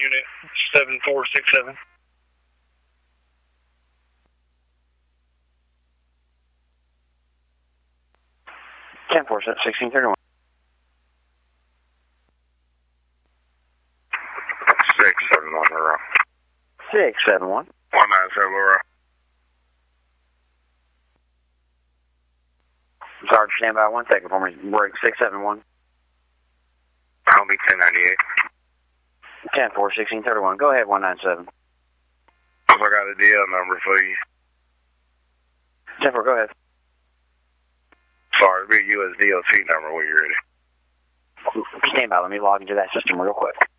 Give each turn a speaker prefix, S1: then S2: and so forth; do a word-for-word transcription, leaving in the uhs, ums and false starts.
S1: unit seven four six seven.
S2: ten four sixteen thirty-one.
S3: six seven one, Laura.
S2: six seven one.
S3: one nine seven, Laura.
S2: Sergeant, stand by one second for me. Break six seven one.
S3: I'll be ten ninety-eight.
S2: ten four sixteen thirty-one. Go ahead, one nine seven.
S3: I got a D L number for you.
S2: ten four, go ahead.
S3: Sorry, it'll be a U S D O T number when you're ready.
S2: Stand by. Let me log into that system real quick.